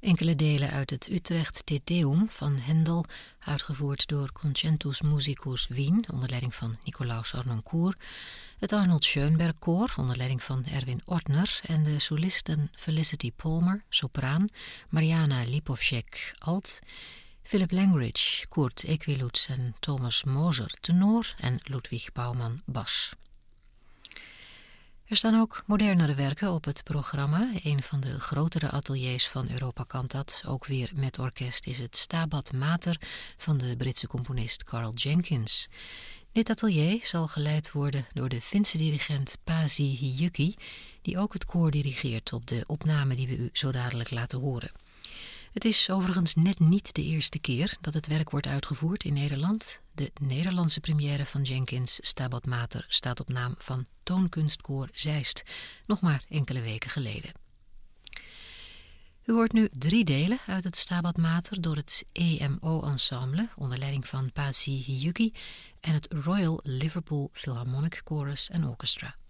Enkele delen uit het Utrecht Te Deum van Händel, uitgevoerd door Concentus Musicus Wien onder leiding van Nicolaus Arnoncourt, het Arnold Schönberg Koor onder leiding van Erwin Ortner en de solisten Felicity Palmer, sopraan, Mariana Lipovcek, alt, Philip Langridge, Kurt Equiluz en Thomas Moser, tenor en Ludwig Bouwman, bas. Er staan ook modernere werken op het programma. Een van de grotere ateliers van Europa Cantat, ook weer met orkest, is het Stabat Mater van de Britse componist Carl Jenkins. Dit atelier zal geleid worden door de Finse dirigent Pasi Hiyuki, die ook het koor dirigeert op de opname die we u zo dadelijk laten horen. Het is overigens net niet de eerste keer dat het werk wordt uitgevoerd in Nederland. De Nederlandse première van Jenkins' Stabat Mater staat op naam van Toonkunstkoor Zeist, nog maar enkele weken geleden. U hoort nu 3 delen uit het Stabat Mater door het EMO Ensemble onder leiding van Pasi Hiyuki en het Royal Liverpool Philharmonic Chorus and Orchestra.